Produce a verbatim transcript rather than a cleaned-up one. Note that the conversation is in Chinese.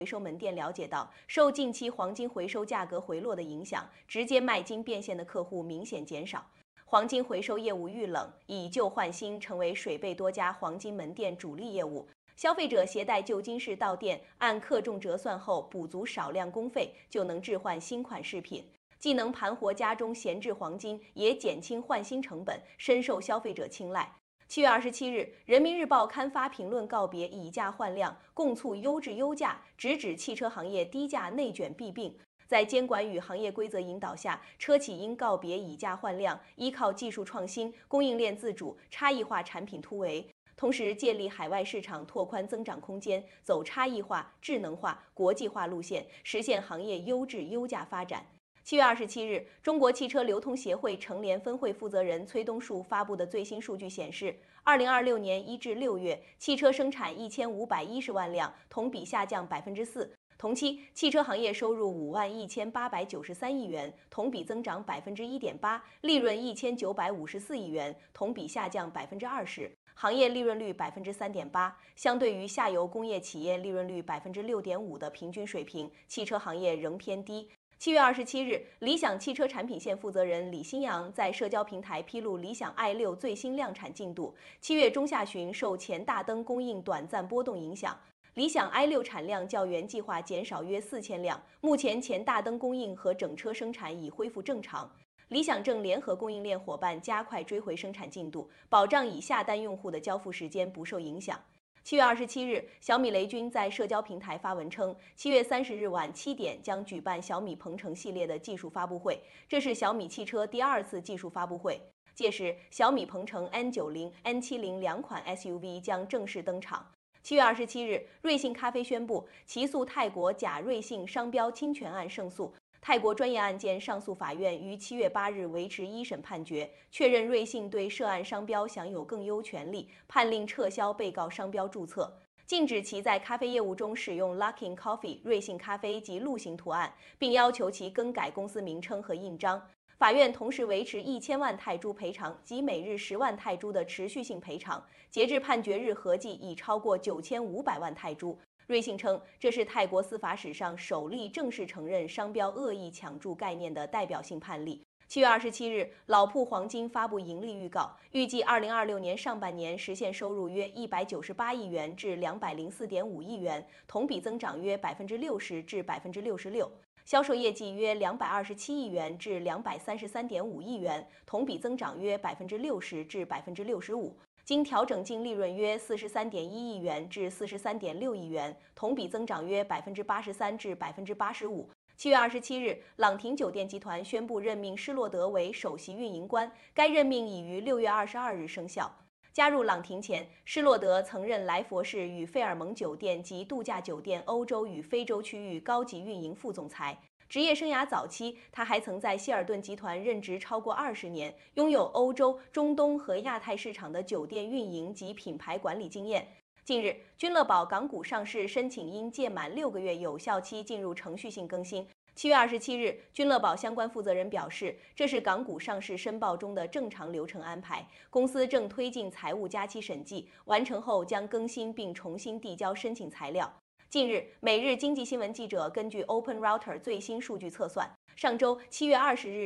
回收门店了解到，受近期黄金回收价格回落的影响，直接卖金变现的客户明显减少。黄金回收业务遇冷，以旧换新成为水贝多家黄金门店主力业务。消费者携带旧金饰到店，按克重折算后补足少量工费，就能置换新款饰品，既能盘活家中闲置黄金，也减轻换新成本，深受消费者青睐。七月二十七日，人民日报刊发评论告别以价换量，共促优质优价，直指汽车行业低价内卷弊病。在监管与行业规则引导下，车企应告别以价换量，依靠技术创新、供应链自主、差异化产品突围，同时借力海外市场拓宽增长空间，走差异化、智能化、国际化路线，实现行业优质优价发展。七月二十七日，中国汽车流通协会成联分会负责人崔东树发布的最新数据显示，二零二六年一至六月，汽车生产一千五百一十万辆，同比下降百分之四。同期，汽车行业收入五万一千八百九十三亿元，同比增长百分之一点八，利润一千九百五十四亿元，同比下降百分之二十。行业利润率百分之三点八，相对于下游工业企业利润率百分之六点五的平均水平，汽车行业仍偏低。七月二十七日，理想汽车产品线负责人李新阳在社交平台披露理想 i 六最新量产进度。七月中下旬，受前大灯供应短暂波动影响，理想 i 六产量较原计划减少约四千辆。目前前大灯供应和整车生产已恢复正常。理想正联合供应链伙伴加快追回生产进度，保障已下单用户的交付时间不受影响。七月二十七日，小米雷军在社交平台发文称，七月三十日晚七点将举办小米鹏程系列的技术发布会，这是小米汽车第二次技术发布会。届时，小米鹏程 N 九十、N 七十两款 S U V 将正式登场。七月二十七日，瑞幸咖啡宣布起诉泰国假瑞幸商标侵权案胜诉。泰国专业案件上诉法院于七月八日维持一审判决，确认瑞幸对涉案商标享有更优权利，判令撤销被告商标注册，禁止其在咖啡业务中使用 Luckin Coffee 瑞幸咖啡及鹿形图案，并要求其更改公司名称和印章。法院同时维持一千万泰铢赔偿及每日十万泰铢的持续性赔偿，截至判决日合计已超过九千五百万泰铢。瑞幸称，这是泰国司法史上首例正式承认商标恶意抢注概念的代表性判例。七月二十七日，老铺黄金发布盈利预告，预计二零二六年上半年实现收入约一百九十八亿元至两百零四点五亿元，同比增长约百分之六十至百分之六十六。销售业绩约两百二十七亿元至两百三十三点五亿元，同比增长约百分之六十至百分之六十五。经调整净利润约四十三点一亿元至四十三点六亿元，同比增长约百分之八十三至百分之八十五。七月二十七日，朗廷酒店集团宣布任命施洛德为首席运营官，该任命已于六月二十二日生效。加入朗廷前，施洛德曾任莱佛士与费尔蒙酒店及度假酒店欧洲与非洲区域高级运营副总裁。职业生涯早期，他还曾在希尔顿集团任职超过二十年，拥有欧洲、中东和亚太市场的酒店运营及品牌管理经验。近日，君乐宝港股上市申请因届满六个月有效期进入程序性更新。七月二十七日，君乐宝相关负责人表示，这是港股上市申报中的正常流程安排，公司正推进财务加期审计，完成后将更新并重新递交申请材料。近日，每日经济新闻记者根据 Open Router 最新数据测算，上周七月二十日